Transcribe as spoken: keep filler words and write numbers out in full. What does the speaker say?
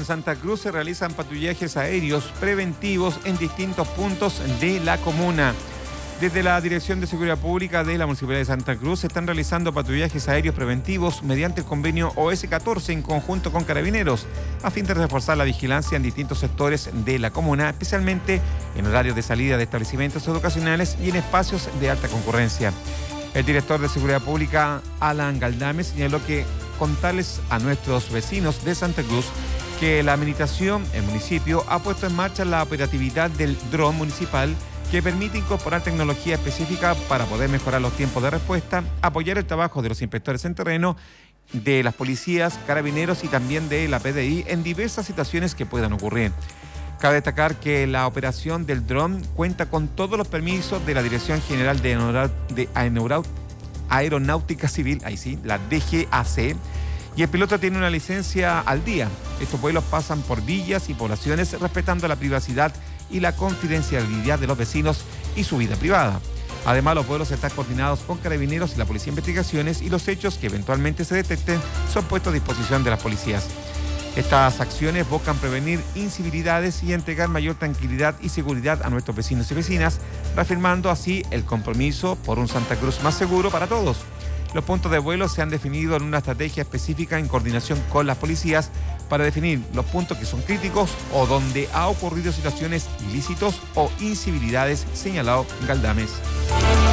en Santa Cruz se realizan patrullajes aéreos preventivos en distintos puntos de la comuna. Desde la Dirección de Seguridad Pública de la Municipalidad de Santa Cruz se están realizando patrullajes aéreos preventivos mediante el convenio O S catorce en conjunto con Carabineros, a fin de reforzar la vigilancia en distintos sectores de la comuna, especialmente en horarios de salida de establecimientos educacionales y en espacios de alta concurrencia. El director de Seguridad Pública, Alan Galdame, señaló que contarles a nuestros vecinos de Santa Cruz que la administración, el municipio, ha puesto en marcha la operatividad del dron municipal, que permite incorporar tecnología específica para poder mejorar los tiempos de respuesta, apoyar el trabajo de los inspectores en terreno, de las policías, carabineros y también de la P D I en diversas situaciones que puedan ocurrir. Cabe destacar que la operación del dron cuenta con todos los permisos de la Dirección General de, Aeronau- de Aeronau- Aeronáutica Civil, ahí sí, la D G A C, y el piloto tiene una licencia al día. Estos vuelos pasan por villas y poblaciones respetando la privacidad y la confidencialidad de los vecinos y su vida privada. Además, los vuelos están coordinados con Carabineros y la Policía de Investigaciones, y los hechos que eventualmente se detecten son puestos a disposición de las policías. Estas acciones buscan prevenir incivilidades y entregar mayor tranquilidad y seguridad a nuestros vecinos y vecinas, reafirmando así el compromiso por un Santa Cruz más seguro para todos. Los puntos de vuelo se han definido en una estrategia específica en coordinación con las policías para definir los puntos que son críticos o donde ha ocurrido situaciones ilícitos o incivilidades, señalado Galdames.